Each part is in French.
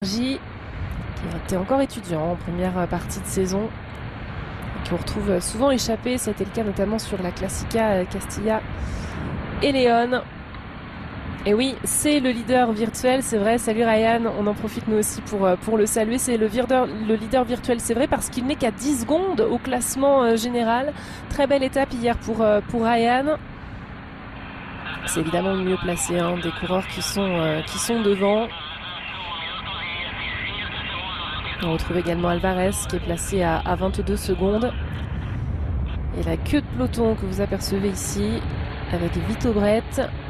Qui était encore étudiant en première partie de saison, qu'on retrouve souvent échappé. C'était le cas notamment sur la Classica Castilla et León. Et oui, c'est le leader virtuel, c'est vrai. Salut Ryan, on en profite nous aussi pour le saluer. C'est le leader virtuel, c'est vrai, parce qu'il n'est qu'à 10 secondes au classement général. Très belle étape hier pour Ryan. C'est évidemment le mieux placé, hein, des coureurs qui sont devant. On retrouve également Alvarez qui est placé à 22 secondes. Et la queue de peloton que vous apercevez ici avec Vito Bret,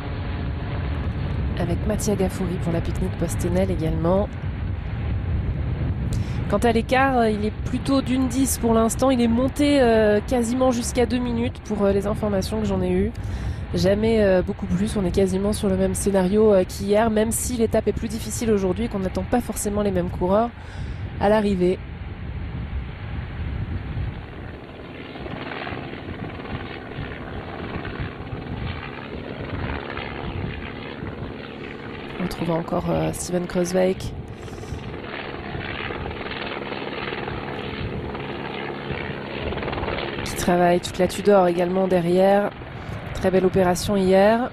avec Mattia Gafuri pour la pique-nique post-Enel également. Quant à l'écart, il est plutôt d'une 10 pour l'instant. Il est monté quasiment jusqu'à 2 minutes pour les informations que j'en ai eues. Jamais beaucoup plus, on est quasiment sur le même scénario qu'hier, même si l'étape est plus difficile aujourd'hui et qu'on n'attend pas forcément les mêmes coureurs à l'arrivée. On retrouve encore Steven Kruijswijk. Qui travaille toute la Tudor également derrière. Très belle opération hier.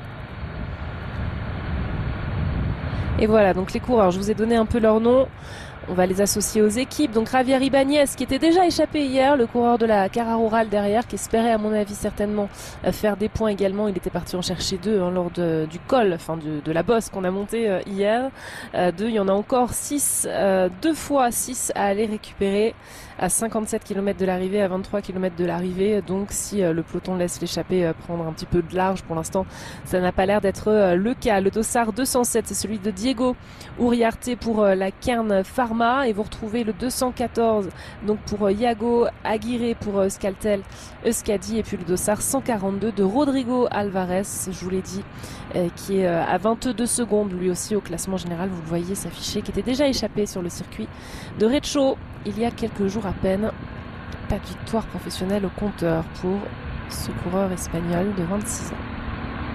Et voilà, donc les coureurs, je vous ai donné un peu leur nom. On va les associer aux équipes. Donc Javier Ibáñez qui était déjà échappé hier, le coureur de la Cara Rural derrière, qui espérait à mon avis certainement faire des points également. Il était parti en chercher 2 lors du col, enfin de la bosse qu'on a montée hier. 2, il y en a encore 6, 2 fois 6 à aller récupérer à 57 km de l'arrivée, à 23 km de l'arrivée. Donc si le peloton laisse l'échappée prendre un petit peu de large, pour l'instant ça n'a pas l'air d'être le cas. Le dossard 207, c'est celui de Diego Uriarte pour la Kern Pharma. Et vous retrouvez le 214 donc pour Iago Aguirre pour Euskaltel Euskadi, et puis le dossard 142 de Rodrigo Alvarez, je vous l'ai dit, qui est à 22 secondes lui aussi au classement général. Vous le voyez s'afficher, qui était déjà échappé sur le circuit de Recho il y a quelques jours à peine. Pas de victoire professionnelle au compteur pour ce coureur espagnol de 26 ans.